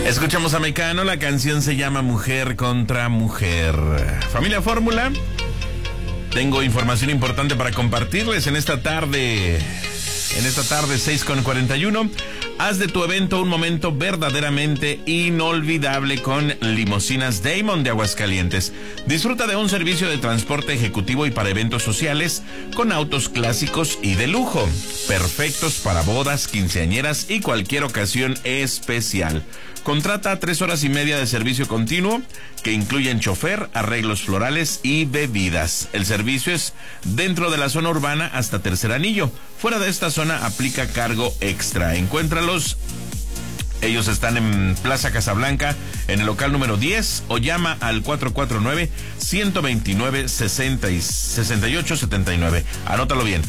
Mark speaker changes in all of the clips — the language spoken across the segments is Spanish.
Speaker 1: Escuchamos a Mecano, la canción se llama Mujer contra Mujer. Familia Fórmula, tengo información importante para compartirles en esta tarde. 6:41. Haz de tu evento un momento verdaderamente inolvidable con Limusinas Damon de Aguascalientes. Disfruta de un servicio de transporte ejecutivo y para eventos sociales con autos clásicos y de lujo, perfectos para bodas, quinceañeras y cualquier ocasión especial. Contrata 3 horas y media de servicio continuo que incluyen chofer, arreglos florales y bebidas. El servicio es dentro de la zona urbana hasta Tercer Anillo. Fuera de esta zona aplica cargo extra. Encuéntralos. Ellos están en Plaza Casablanca, en el local número 10, o llama al 449-129-6879. Anótalo bien,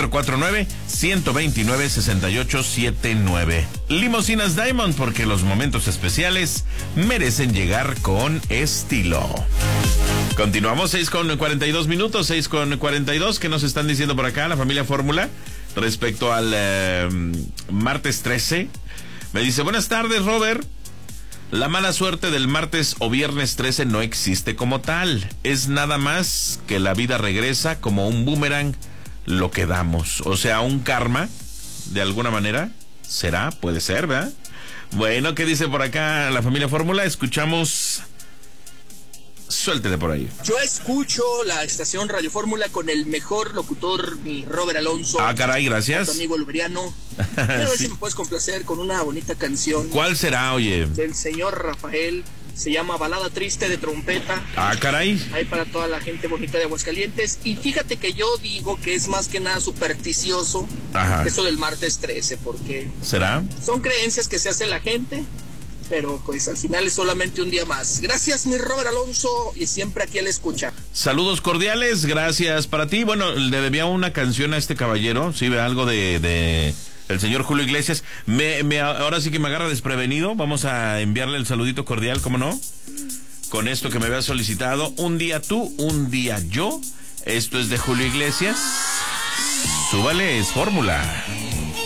Speaker 1: 449-129-6879. Limusinas Diamond, porque los momentos especiales merecen llegar con estilo. Continuamos, 6:42 minutos, 6:42. ¿Qué nos están diciendo por acá la familia Fórmula respecto al martes 13? Me dice, buenas tardes, Robert. La mala suerte del martes o viernes 13 no existe como tal. Es nada más que la vida regresa como un boomerang lo que damos. O sea, un karma, de alguna manera. ¿Será? Puede ser, ¿verdad? Bueno, ¿qué dice por acá la familia Fórmula? Escuchamos... Suéltete por ahí.
Speaker 2: Yo escucho la estación Radio Fórmula con el mejor locutor, mi Robert Alonso.
Speaker 1: Ah, caray, gracias.
Speaker 2: Tu amigo Luberiano. Quiero ver si me puedes complacer con una bonita canción.
Speaker 1: ¿Cuál será, oye?
Speaker 2: Del señor Rafael. Se llama Balada Triste de Trompeta.
Speaker 1: Ah, caray.
Speaker 2: Ahí para toda la gente bonita de Aguascalientes. Y fíjate que yo digo que es más que nada supersticioso. Ajá. Eso del martes 13, porque...
Speaker 1: ¿Será?
Speaker 2: Son creencias que se hace la gente, pero pues al final es solamente un día más. Gracias, mi Robert Alonso, y siempre aquí a la escucha.
Speaker 1: Saludos cordiales, gracias para ti. Bueno, le debía una canción a este caballero, sí, algo de el señor Julio Iglesias. Ahora sí que me agarra desprevenido. Vamos a enviarle el saludito cordial, ¿cómo no? Con esto que me había solicitado. Un día tú, un día yo. Esto es de Julio Iglesias. Súbale, es Fórmula.